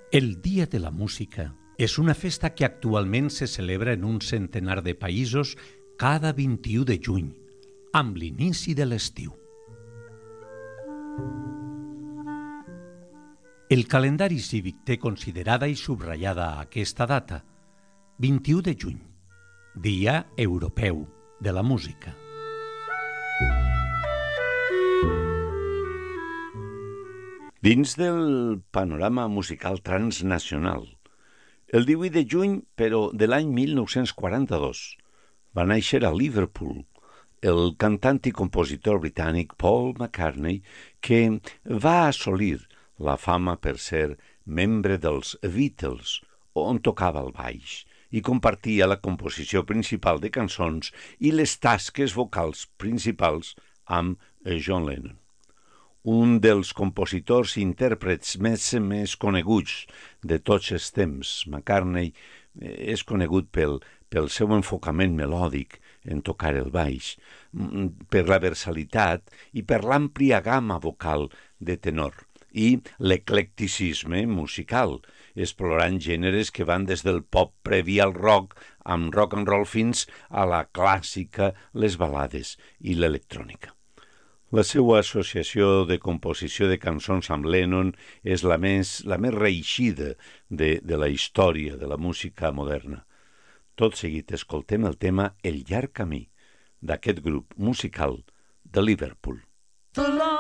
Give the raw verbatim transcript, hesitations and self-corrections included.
El Dia de la Música és una festa que actualment se celebra en un centenar de països cada vint-i-u de juny, amb l'inici de l'estiu. El calendari cívic té considerada i subratllada aquesta data, vint-i-u de juny, Dia Europeu de la Música. Dins del panorama musical transnacional, el divuit de juny, però de l'any mil nou-cents quaranta-dos, va néixer a Liverpool el cantant i compositor britànic Paul McCartney, que va assolir la fama per ser membre dels Beatles, on tocava el baix, i compartia la composició principal de cançons i les tasques vocals principals amb John Lennon. Un dels compositors i intèrprets més, més coneguts de tots els temps, McCartney és conegut pel, pel seu enfocament melòdic en tocar el baix, per la versalitat i per l'àmplia gamma vocal de tenor i l'eclecticisme musical, explorant gèneres que van des del pop previ al rock, amb rock and roll fins a la clàssica, les balades i l'electrònica. La seva associació de composició de cançons amb Lennon és la més, la més reeixida de, de la història de la música moderna. Tot seguit escoltem el tema El llarg camí, d'aquest grup musical de Liverpool.